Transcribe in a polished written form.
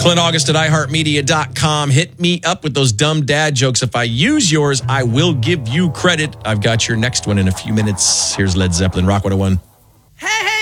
Clint August at iHeartMedia.com. Hit me up with those dumb dad jokes. If I use yours, I will give you credit. I've got your next one in a few minutes. Here's Led Zeppelin, Rock 101.